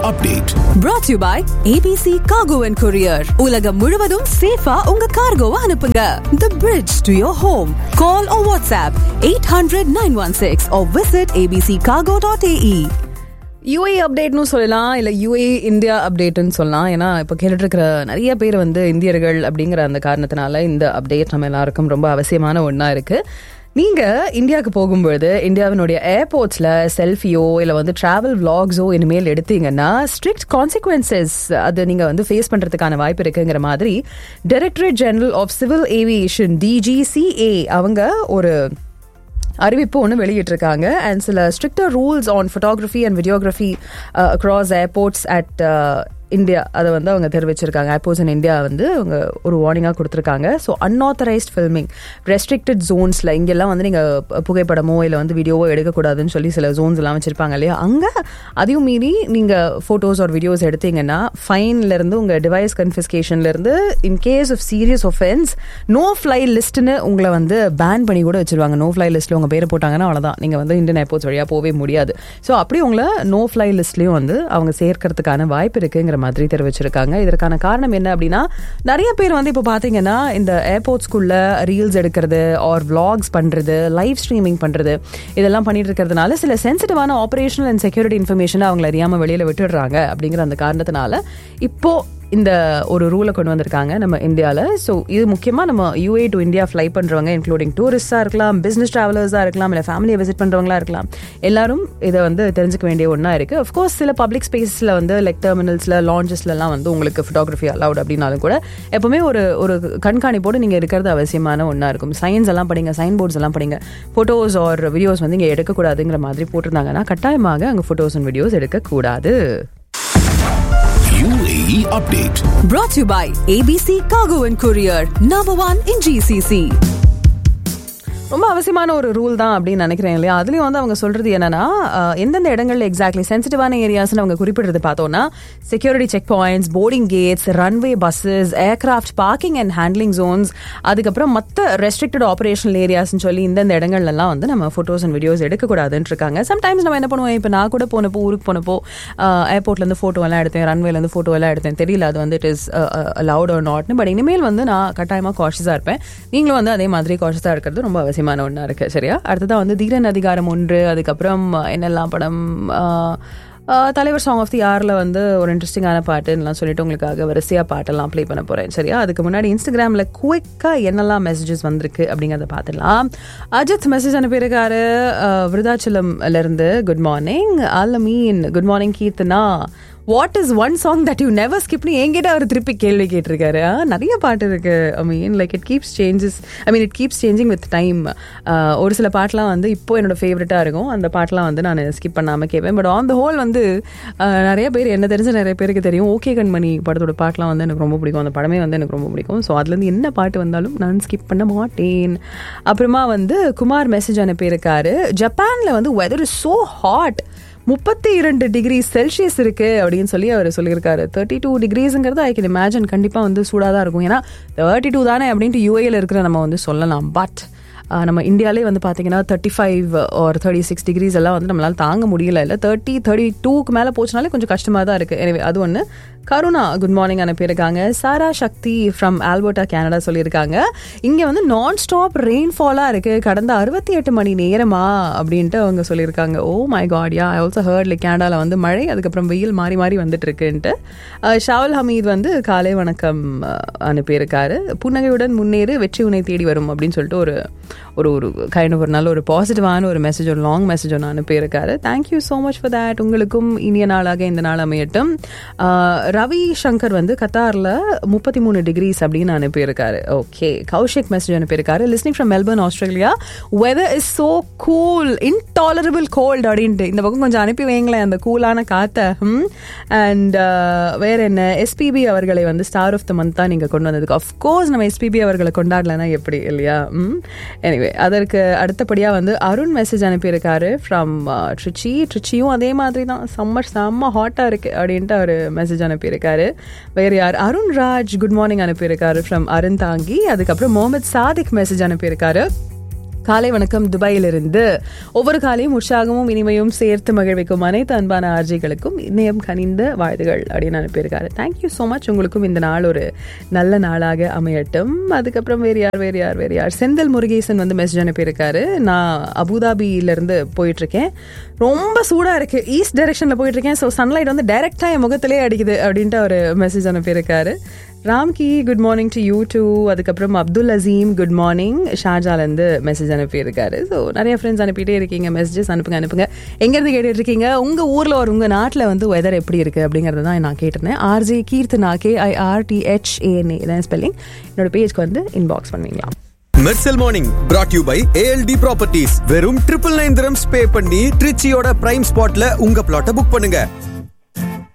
update. Brought to you by ABC Cargo and Courier. உலகம் முழுவதும் சேஃபா உங்க கார்கோவை அனுப்புங்க. The bridge to your home. Call or WhatsApp 800-916 or visit abccargo.ae. UAE அப்டேட்னு சொல்லலாம், இல்லை UAE இந்தியா அப்டேட்னு சொல்லலாம். ஏன்னா இப்போ கேட்டுட்டு இருக்கிற நிறைய பேர் வந்து இந்தியர்கள் அப்படிங்கிற அந்த காரணத்தினால இந்த அப்டேட் நம்ம எல்லாருக்கும் ரொம்ப அவசியமான ஒன்றா இருக்குது. நீங்கள் இந்தியாவுக்கு போகும்பொழுது இந்தியாவினுடைய ஏர்போர்ட்ஸில் செல்ஃபியோ இல்லை வந்து ட்ராவல் விளாக்ஸோ இனிமேல் எடுத்தீங்கன்னா ஸ்ட்ரிக்ட் கான்சிக்வன்சஸ் அது நீங்கள் வந்து ஃபேஸ் பண்ணுறதுக்கான வாய்ப்பு இருக்குங்கிற மாதிரி directorate general of civil aviation DGCA அவங்க ஒரு அறிவிப்பு ஒன்று வெளியிட்டிருக்காங்க. அண்ட் சில stricter rules on photography and videography across airports at India அதை வந்து அவங்க தெரிவிச்சிருக்காங்க. ஏர்போர்ட்ஸ் இன் இந்தியா வந்து அவங்க ஒரு வார்னிங்காக கொடுத்துருக்காங்க. ஸோ அன்ஆத்தரைஸ்ட் ஃபில்மிங், ரெஸ்ட்ரிக்டட் ஜோன்ஸில் இங்கெல்லாம் வந்து நீங்கள் புகைப்படமோ இல்லை வந்து வீடியோவோ எடுக்கக்கூடாதுன்னு சொல்லி சில ஜோன்ஸ் எல்லாம் வச்சுருப்பாங்க இல்லையா, அங்கே அதையும் மீறி நீங்கள் ஃபோட்டோஸ் ஆர் வீடியோஸ் எடுத்தீங்கன்னா ஃபைன்லேருந்து உங்கள் device கன்ஃபிஸ்கேஷன்லேருந்து in case of serious offence no fly லிஸ்ட்டுன்னு உங்களை வந்து பேன் பண்ணி கூட வச்சுருவாங்க. நோ ஃப்ளை லிஸ்ட்டில் உங்கள் பேரை போட்டாங்கன்னா அவ்வளோதான், நீங்கள் வந்து இந்தியன் ஏர்போர்ட்ஸ் வழியாக போகவே முடியாது. ஸோ அப்படி உங்களை நோ ஃப்ளை லிஸ்ட்லேயும் வந்து அவங்க சேர்க்கறதுக்கான வாய்ப்பு இருக்குங்கிற மாதிரி தெரிவிச்சிருக்காங்க. இதற்கான காரணம் என்ன அப்படின்னா, நிறைய பேர் வந்து இப்போ பார்த்தீங்கன்னா இந்த ஏர்போர்ட்ஸ்குள்ள ரீல்ஸ் எடுக்கிறது ஆர் விளாக்ஸ் பண்ணுறது, லைவ் ஸ்ட்ரீமிங் பண்ணுறது, இதெல்லாம் பண்ணிட்டு இருக்கிறதுனால சில சென்சிட்டிவான ஆபரேஷனல் அண்ட் செக்யூரிட்டி இன்ஃபர்மேஷனை அவங்களை அறியாமல் வெளியில் விட்டுடுறாங்க. அப்படிங்கிற அந்த காரணத்தினால இப்போ இந்த ஒரு ரூலை கொண்டு வந்திருக்காங்க நம்ம இந்தியாவில். ஸோ இது முக்கியமாக நம்ம UAE டு இந்தியா ஃப்ளை பண்ணுறவங்க, இன்க்ளூடிங் டூரிஸ்டாக இருக்கலாம், பிஸ்னஸ் ட்ராவலர்ஸாக இருக்கலாம், இல்லை ஃபேமிலியை விசிட் பண்ணுறவங்களா இருக்கலாம், எல்லாரும் இதை வந்து தெரிஞ்சுக்க வேண்டிய ஒன்றா இருக்குது. அஃப்கோர்ஸ் சில பப்ளிக் ஸ்பேஸில் வந்து லைக் டெர்மினல்ஸில், லான்ஜஸ்லாம் வந்து உங்களுக்கு ஃபோட்டோகிராஃபி அலவுட் அப்படின்னாலும் கூட எப்போவுமே ஒரு கண்காணிப்போடு நீங்கள் இருக்கிறது அவசியமான ஒன்றா இருக்கும். சைன்ஸ் எல்லாம் படிங்க, சைன் போர்ட்ஸ் எல்லாம் படிங்க. ஃபோட்டோஸ் ஆர் வீடியோஸ் வந்து இங்கே எடுக்கக்கூடாதுங்கிற மாதிரி போட்டிருந்தாங்கன்னா கட்டாயமாக அங்கே ஃபோட்டோஸ் அண்ட் வீடியோஸ் எடுக்கக்கூடாது. UAE update. Brought to you by ABC Cargo and Courier, #1 in GCC. ரொம்ப அவசியமான ஒரு ரூல் தான் அப்படின்னு நினைக்கிறேன் இல்லையா. அதுலேயும் வந்து அவங்க சொல்கிறது என்னன்னா, எந்தெந்த இடங்களில் எக்ஸாக்ட்லி சென்சிட்டிவான ஏரியாஸ்ன்னு அவங்க குறிப்பிடுறது பார்த்தோன்னா security check points, boarding Gates, runway buses, aircraft parking and handling Jones, அதுக்கப்புறம் மற்ற ரெஸ்ட்ரிக்டட் ஆப்ரேஷனல் ஏரியாஸ்ன்னு சொல்லி இந்தந்த இடங்கள்லாம் வந்து நம்ம ஃபோட்டோஸ் அண்ட் வீடியோஸ் எடுக்கக்கூடாதுன்னு இருக்காங்க. சம்டைம்ஸ் நம்ம என்ன பண்ணுவோம், இப்போ நான் கூட போனப்போ, ஊருக்கு போனப்போ ஏர்போர்ட்லேருந்து ஃபோட்டோ எல்லாம் எடுத்தேன், ரன்வேலேருந்து ஃபோட்டோ எல்லாம் எடுத்தேன், தெரியல அது வந்து it is allowed R நாட்னு. But இனிமேல் வந்து நான் கட்டாயமாக காஷியஸாக இருப்பேன். நீங்களும் வந்து அதே மாதிரி காஷியஸாக இருக்கிறது ரொம்ப அவசியமான ஒன்றா இருக்கு. சரியா? அடுத்ததான் வந்து தீரன் அதிகாரம் 1, அதுக்கப்புறம் என்னெல்லாம் படம், தலைவர் சாங் ஆஃப் தி ஆரில் வந்து ஒரு இன்ட்ரெஸ்டிங்கான பாட்டுலாம் சொல்லிட்டு உங்களுக்காக வரிசையாக பாட்டெல்லாம் ப்ளே பண்ண போகிறேன். சரியா? அதுக்கு முன்னாடி இன்ஸ்டாகிராமில் குயிக்காக என்னெல்லாம் மெசேஜஸ் வந்திருக்கு அப்படிங்கிறத பார்த்துடலாம். அஜித் மெசேஜ் அனுப்பியிருக்காரு விருதாச்சலம்லேருந்து. Good morning அலமீன். Good morning Keerthana. What is one song that you never ஸ்கிப்னு என்கிட்ட அவர் திருப்பி கேள்வி கேட்டிருக்காரு. நிறைய பாட்டு இருக்கு. ஐ mean like it keeps changing with time. ஒரு சில பாட்டெலாம் வந்து இப்போ என்னோட ஃபேவரட்டாக இருக்கும். அந்த பாட்டெலாம் வந்து நான் ஸ்கிப் பண்ணாமல் கேட்பேன். பட் ஆன் த ஹோல் வந்து நிறைய பேர், என்ன தெரிஞ்ச நிறைய பேருக்கு தெரியும், ஓகே கண்மணி படத்தோட பாட்டெலாம் வந்து எனக்கு ரொம்ப பிடிக்கும். அந்த படமே வந்து எனக்கு ரொம்ப பிடிக்கும். ஸோ அதுலேருந்து என்ன பாட்டு வந்தாலும் நான் ஸ்கிப் பண்ண மாட்டேன். அப்புறமா வந்து குமார் மெசேஜ் அனுப்பியிருக்காரு. ஜப்பானில் வந்து whether is so hot, 32 degree Celsius இருக்கு அப்படின்னு சொல்லி அவர் சொல்லியிருக்காரு. 32 டிகிரிஸ்ங்கிறது ஐ கேன் இமேஜின் கண்டிப்பாக வந்து சூடாக தான் இருக்கும். ஏன்னா 32 தானே அப்படின்ட்டு UAEல இருக்கிற நம்ம வந்து சொல்லலாம். பட் நம்ம இந்தியாவிலே வந்து பார்த்தீங்கன்னா 35 or 36 டிகிரிஸ் எல்லாம் வந்து நம்மளால் தாங்க முடியல. இல்லை 32க்கு மேலே போச்சுனாலே கொஞ்சம் கஷ்டமாக தான் இருக்குது. எனவே அது ஒன்று. கருணா குட் மார்னிங் அனுப்பியிருக்காங்க. சாரா சக்தி ஃப்ரம் ஆல்பர்ட்டா கனடா சொல்லியிருக்காங்க, இங்கே வந்து நான் ஸ்டாப் ரெயின்ஃபாலாக இருக்குது கடந்த 68 மணி நேரமா அப்படின்ட்டு அவங்க சொல்லியிருக்காங்க. Oh my God, yeah I also hurt like கனடாவில் வந்து மழை, அதுக்கப்புறம் வெயில் மாறி மாறி வந்துட்டு இருக்குன்ட்டு. ஷாவல் ஹமீத் வந்து காலை வணக்கம் அனுப்பியிருக்காரு. புன்னகையுடன் முன்னேறு, வெற்றி உன்னை தேடி வரும் அப்படின்னு சொல்லிட்டு ஒரு ஒரு கைண்ட் ஆஃப் ஒரு நல்ல ஒரு பாசிட்டிவான ஒரு மெசேஜ், ஒரு லாங் மெசேஜ் ஒன்று அனுப்பியிருக்காரு. Thank you so much for that. உங்களுக்கும் இனிய நாளாக இந்த நாள் அமையட்டும். ரவி சங்கர் வந்து கத்தாரில் 33 டிகிரிஸ் அப்படின்னு அனுப்பியிருக்காரு. ஓகே. கௌஷிக் மெசேஜ் அனுப்பியிருக்காரு. Listening from Melbourne, Australia. Whether is so cool, intolerable gold அப்படின்ட்டு இந்த பக்கம் கொஞ்சம் அனுப்பி வைங்களேன் அந்த கூலான காற்றை. அண்ட் வேற என்ன, SPB அவர்களை வந்து ஸ்டார் ஆஃப் த மந்த் தான் நீங்கள் கொண்டு வந்ததுக்கு அஃப்கோர்ஸ் நம்ம SPB அவர்களை கொண்டாடலைன்னா எப்படி இல்லையா? எனிவே அதற்கு அடுத்தபடியாக வந்து அருண் மெசேஜ் அனுப்பியிருக்காரு ஃப்ரம் ட்ரிச்சியும் அதே மாதிரி தான், செம்ம ஹாட்டாக இருக்குது அப்படின்ட்டு அவர் மெசேஜ் அனுப்பியிருக்காரு. வேறு யார், அருண் ராஜ் குட் மார்னிங் அனுப்பியிருக்காரு ஃப்ரம் அருந்தாங்கி. அதுக்கப்புறம் முகமது சாதிக் மெசேஜ் அனுப்பியிருக்காரு. காலை வணக்கம் துபாயிலிருந்து. ஒவ்வொரு காலையும் உற்சாகமும் இனிமையும் சேர்த்து மகிழ்விக்கும் அனைத்து அன்பான ஆர்ஜிகளுக்கும் இணையம் கனிந்த வாழ்த்துகள் அப்படின்னு அனுப்பியிருக்காரு. Thank you so much. உங்களுக்கும் இந்த நாள் ஒரு நல்ல நாளாக அமையட்டும். அதுக்கப்புறம் வேறு யார் செந்தில் முருகேசன் வந்து மெசேஜ் அனுப்பியிருக்காரு. நான் அபுதாபியிலிருந்து போயிட்டுருக்கேன், ரொம்ப சூடாக இருக்குது, ஈஸ்ட் டைரக்ஷனில் போயிட்டுருக்கேன், ஸோ சன்லைட் வந்து டைரெக்டாக என் முகத்திலே அடிக்குது அப்படின்ட்டு ஒரு மெசேஜ் அனுப்பியிருக்காரு. Ramki good morning to you two. அதுக்கப்புறம் Abdul Azeem good morning ஷார்ஜாலேருந்து message அனுப்பியிருக்காரு. ஸோ நிறைய ஃப்ரெண்ட்ஸ் அனுப்பிட்டே இருக்கீங்க, மெசேஜஸ் அனுப்புங்க. எங்கேருந்து கேட்டுட்டு இருக்கீங்க, உங்கள் ஊரில் ஒரு உங்கள் நாட்டில் வந்து வெதர் எப்படி இருக்குது அப்படிங்கிறத தான் நான் கேட்டிருந்தேன். RJ கீர்த்தனா KIRTHANA தான் ஸ்பெல்லிங். என்னோட பேஜ்க்கு வந்து இன்பாக்ஸ் பண்ணுவீங்களா? Mersal morning brought you by ALD properties. வெறும் 999 dirhams பே பண்ணி ட்ரிச்சியோட பிரைம் ஸ்பாட்ல உங்க பிளாட்டை புக் பண்ணுங்க.